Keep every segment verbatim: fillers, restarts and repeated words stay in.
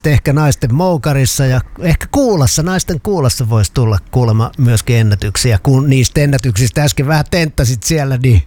ehkä naisten moukarissa ja ehkä kuulassa, naisten kuulassa voisi tulla kuulemma myöskin ennätyksiä, kun niistä ennätyksistä äsken vähän tenttasit siellä, niin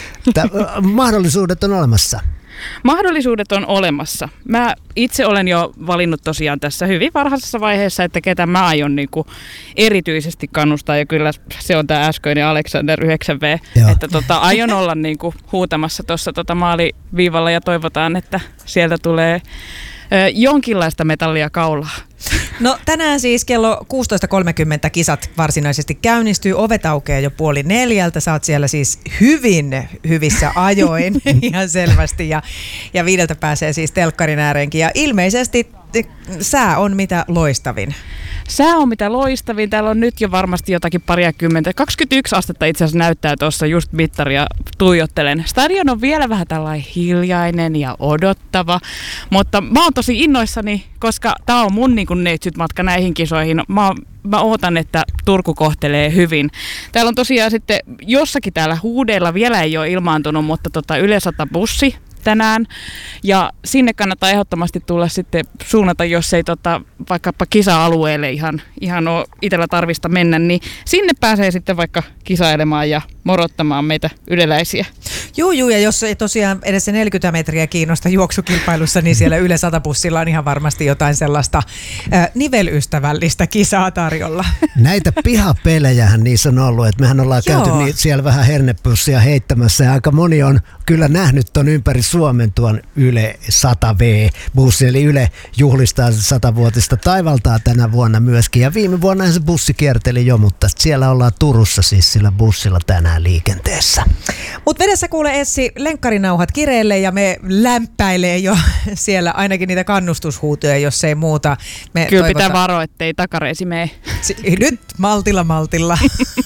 t- mahdollisuudet on olemassa. Mahdollisuudet on olemassa. Mä itse olen jo valinnut tosiaan tässä hyvin varhaisessa vaiheessa, että ketä mä aion niin kuin erityisesti kannustaa. Ja kyllä se on tämä äskeinen Alexander yhdeksän V, Joo. että tota, aion olla niin kuin huutamassa tuossa tota maaliviivalla ja toivotaan, että sieltä tulee ö, jonkinlaista metallia kaulaa. No tänään siis kello kuusitoista kolmekymmentä kisat varsinaisesti käynnistyy. Ovet aukeaa jo puoli neljältä. Sä oot siellä siis hyvin hyvissä ajoin ihan selvästi. Ja, ja viideltä pääsee siis telkkarin ääreenkin. Ja ilmeisesti sää on mitä loistavin. Sää on mitä loistavin. Täällä on nyt jo varmasti jotakin pariakymmentä. kaksikymmentäyksi astetta itse asiassa näyttää tuossa just mittaria tuijottelen. Stadion on vielä vähän tällainen hiljainen ja odottava. Mutta mä oon tosi innoissani, koska tää on mun niin kuin neitsyt matka näihin kisoihin. Mä, mä ootan, että Turku kohtelee hyvin. Täällä on tosiaan sitten jossakin täällä huudeilla vielä ei ole ilmaantunut, mutta tota Yle sata bussi tänään. Ja sinne kannattaa ehdottomasti tulla sitten suunnata, jos ei tota, vaikkapa kisa-alueelle ihan, ihan ole itsellä tarvista mennä, niin sinne pääsee sitten vaikka kisailemaan ja morottamaan meitä yleläisiä. Juu, juu, ja jos ei tosiaan edes se neljäkymmentä metriä kiinnosta juoksukilpailussa, niin siellä Yle sata bussilla on ihan varmasti jotain sellaista äh, nivelystävällistä kisaa tarjolla. Näitä pihapelejähän niissä on ollut, että mehän ollaan Joo. käyty niin siellä vähän hernepussia heittämässä ja aika moni on kyllä nähnyt ton ympäri Suomen tuon Yle sata V-bussi, eli Yle juhlistaa satavuotista taivaltaa tänä vuonna myöskin. Ja viime vuonna se bussi kierteli jo, mutta siellä ollaan Turussa siis sillä bussilla tänään liikenteessä. Mutta vedessä kuule Essi lenkkarinauhat kireelle ja me lämpäilee jo siellä ainakin niitä kannustushuutoja, jos ei muuta. Me Kyllä toivota... pitää varoa, ettei takareisi mene. Nyt maltilla maltilla.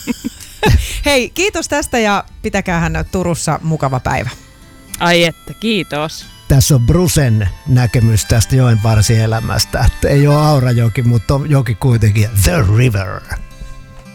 Hei, kiitos tästä ja pitäkäähän Turussa mukava päivä. Ai että, kiitos. Tässä on Brusen näkemys tästä joenvarsielämästä. Ei ole Aurajoki, mutta on joki kuitenkin The River.